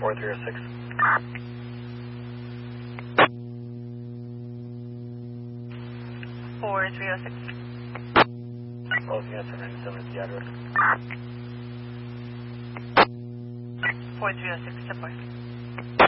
4306. Both units are 97 at the address. 4306, support.